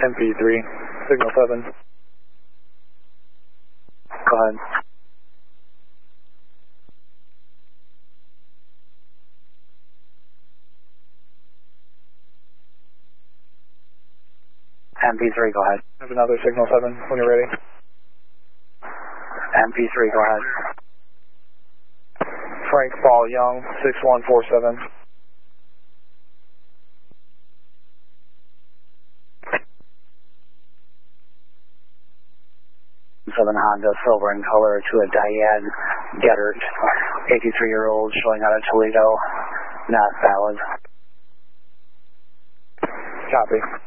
MP3, signal 7. Go ahead. MP3, go ahead. I have another signal 7 when you're ready. MP3, go ahead. Frank Paul Young, 6147. 7 Honda, silver in color, to a Diane Gettert, 83-year-old, showing out of Toledo, not valid. Copy.